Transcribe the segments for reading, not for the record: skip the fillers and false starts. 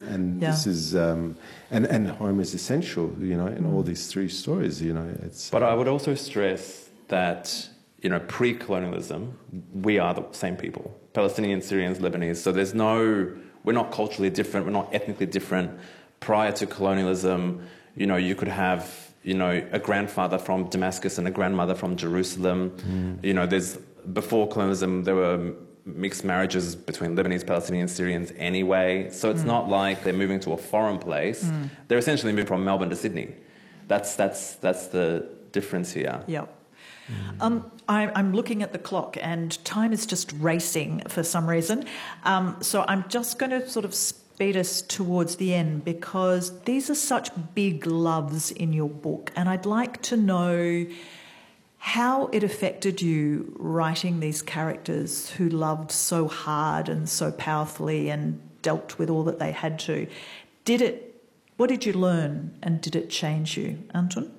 And this is and home is essential, you know, in all these three stories, you know. It's But I would also stress that, you know, pre-colonialism, we are the same people. Palestinians, Syrians, Lebanese. So we're not culturally different, we're not ethnically different. Prior to colonialism, you know, you could have, you know, a grandfather from Damascus and a grandmother from Jerusalem. You know, before colonialism, there were mixed marriages between Lebanese, Palestinians, Syrians anyway. So it's not like they're moving to a foreign place. They're essentially moving from Melbourne to Sydney. That's the difference here. Yeah. I'm looking at the clock and time is just racing for some reason. So I'm just going to sort of speed us towards the end because these are such big loves in your book, and I'd like to know how it affected you writing these characters who loved so hard and so powerfully and dealt with all that they had to. What did you learn, and did it change you, Anton?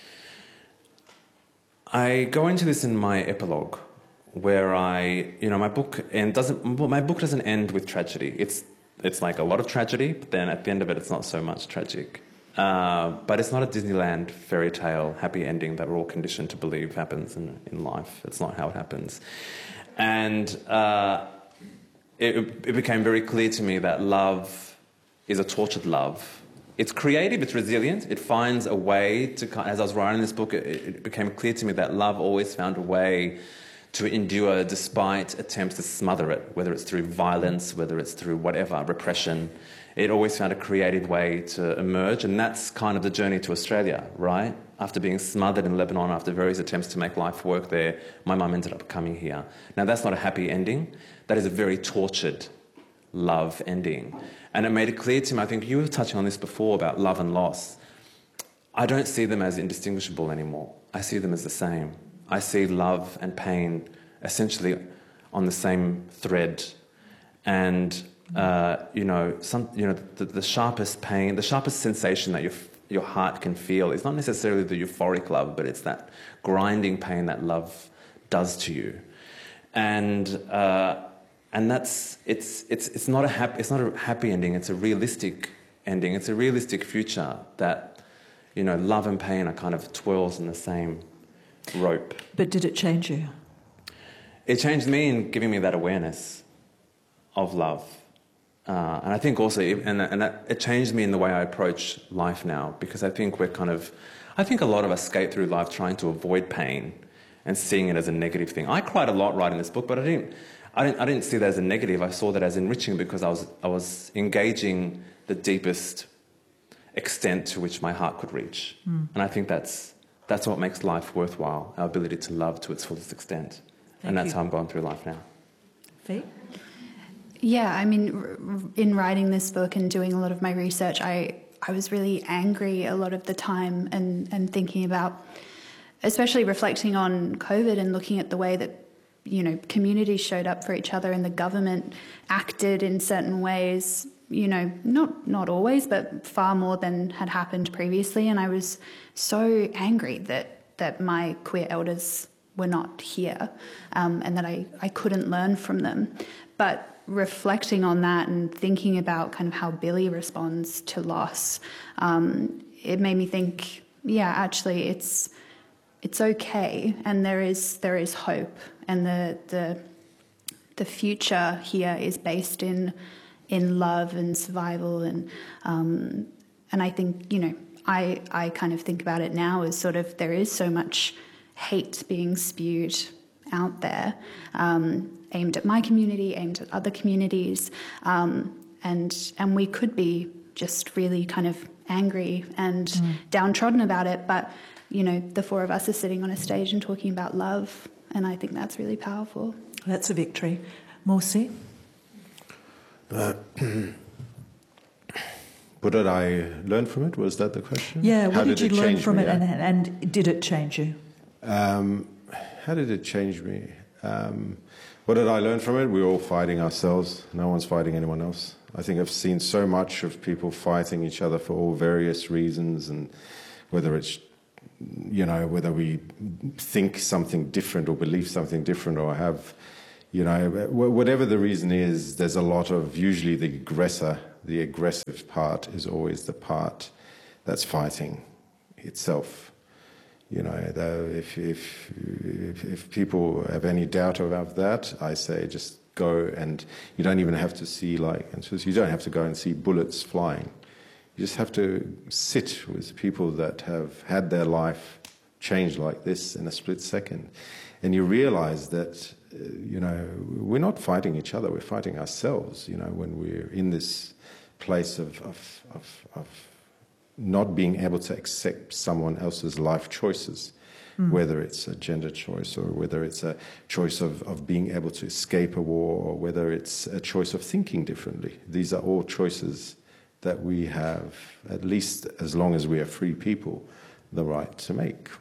I go into this in my epilogue, where my book doesn't end with tragedy. It's like a lot of tragedy, but then at the end of it, it's not so much tragic. But it's not a Disneyland fairy tale happy ending that we're all conditioned to believe happens in life. It's not how it happens. And it became very clear to me that love is a tortured love. It's creative, it's resilient, it finds a way to, as I was writing this book, it became clear to me that love always found a way to endure despite attempts to smother it, whether it's through violence, whether it's through whatever, repression. It always found a creative way to emerge, and that's kind of the journey to Australia, right? After being smothered in Lebanon, after various attempts to make life work there, my mum ended up coming here. Now, that's not a happy ending. That is a very tortured love ending. And it made it clear to me, I think you were touching on this before about love and loss. I don't see them as indistinguishable anymore. I see them as the same. I see love and pain essentially on the same thread. And, the sharpest pain, the sharpest sensation that your heart can feel is not necessarily the euphoric love, but it's that grinding pain that love does to you. And that's it's not a happy ending. It's a realistic ending. It's a realistic future that, you know, love and pain are kind of twirls in the same rope. But did it change you? It changed me in giving me that awareness of love, and I think also, it changed me in the way I approach life now, because I think I think a lot of us skate through life trying to avoid pain and seeing it as a negative thing. I cried a lot writing this book, but I didn't see that as a negative. I saw that as enriching because I was engaging the deepest extent to which my heart could reach. And I think that's what makes life worthwhile, our ability to love to its fullest extent. And that's how I'm going through life now. Fee? Yeah, I mean, in writing this book and doing a lot of my research, I was really angry a lot of the time and thinking about, especially reflecting on COVID and looking at the way that, you know, communities showed up for each other and the government acted in certain ways, you know, not always, but far more than had happened previously. And I was so angry that my queer elders were not here, and that I couldn't learn from them. But reflecting on that and thinking about kind of how Billy responds to loss, it made me think, yeah, actually it's okay, and there is hope, and the future here is based in love and survival, and I think, you know, I kind of think about it now as sort of, there is so much hate being spewed out there, aimed at my community, aimed at other communities, and we could be just really kind of angry and downtrodden about it, but, you know, the four of us are sitting on a stage and talking about love, and I think that's really powerful. That's a victory. Morsi? What did I learn from it? Was that the question? Yeah, what did you learn from it, and did it change you? How did it change me? What did I learn from it? We're all fighting ourselves. No one's fighting anyone else. I think I've seen so much of people fighting each other for all various reasons, and whether it's, you know, whether we think something different or believe something different or have, you know, whatever the reason is, there's a lot of, usually the aggressor the aggressive part is always the part that's fighting itself. You know, if people have any doubt about that, I say just go, and you don't even have to see you don't have to go and see bullets flying. You just have to sit with people that have had their life changed like this in a split second, and you realize that we're not fighting each other, we're fighting ourselves. You know, when we're in this place of not being able to accept someone else's life choices, whether it's a gender choice or whether it's a choice of being able to escape a war or whether it's a choice of thinking differently. These are all choices that we have, at least as long as we are free people, the right to make.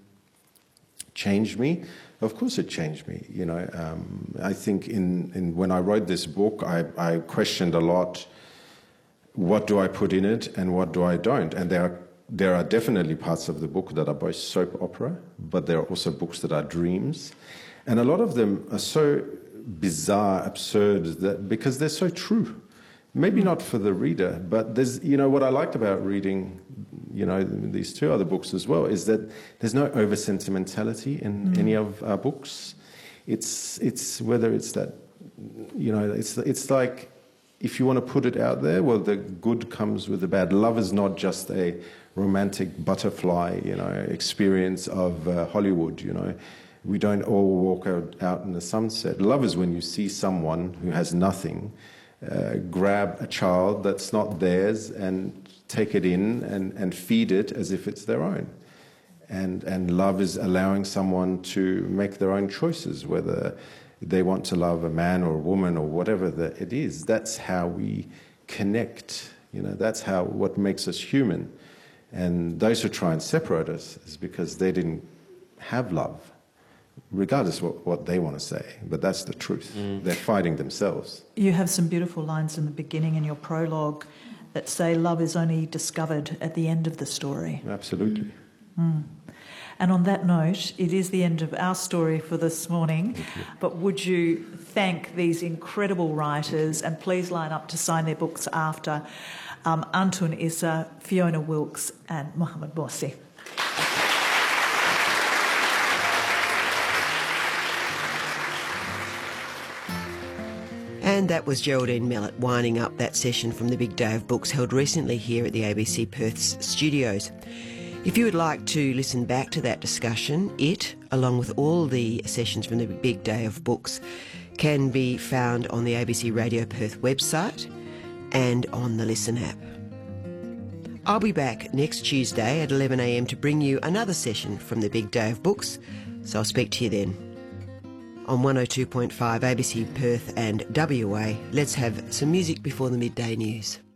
Changed me? Of course it changed me. You know, I think when I wrote this book, I questioned a lot, what do I put in it and what do I don't? And there are definitely parts of the book that are both soap opera, but there are also books that are dreams. And a lot of them are so bizarre, absurd, because they're so true. Maybe not for the reader, but there's, what I liked about reading, these two other books as well, is that there's no over-sentimentality in any of our books. It's whether it's that, it's like, if you want to put it out there, well, the good comes with the bad. Love is not just a romantic butterfly, experience of Hollywood, We don't all walk out in the sunset. Love is when you see someone who has nothing, grab a child that's not theirs and take it in and feed it as if it's their own. And love is allowing someone to make their own choices, whether they want to love a man or a woman or whatever it is. That's how we connect. That's what makes us human. And those who try and separate us is because they didn't have love, regardless of what they want to say. But that's the truth. They're fighting themselves. You have some beautiful lines in the beginning in your prologue that say love is only discovered at the end of the story. Absolutely. And on that note, it is the end of our story for this morning. But would you thank these incredible writers, and please line up to sign their books after, Antun Issa, Fiona Wilkes and Mohammed Morsi. And that was Geraldine Mellett winding up that session from the Big Day of Books held recently here at the ABC Perth's studios. If you would like to listen back to that discussion, it, along with all the sessions from the Big Day of Books, can be found on the ABC Radio Perth website and on the Listen app. I'll be back next Tuesday at 11 a.m. to bring you another session from the Big Day of Books, so I'll speak to you then. On 102.5 ABC Perth and WA, let's have some music before the midday news.